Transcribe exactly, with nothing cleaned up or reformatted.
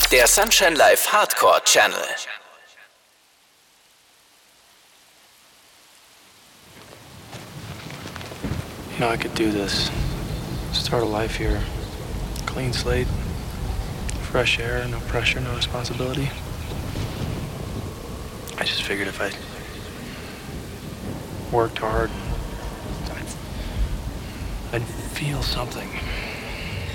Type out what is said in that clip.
Der Sunshine Live Hardcore Channel. You know, I could do this. Start a life here. Clean slate. Fresh air, no pressure, no responsibility. I just figured if I worked hard, I'd, I'd feel something.